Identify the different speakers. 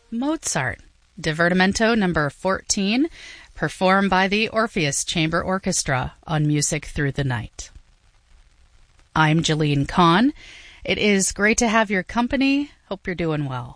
Speaker 1: Mozart, Divertimento number 14, performed by the Orpheus Chamber Orchestra on Music Through the Night. I'm Jalene Kahn. It is great to have your company. Hope you're doing well.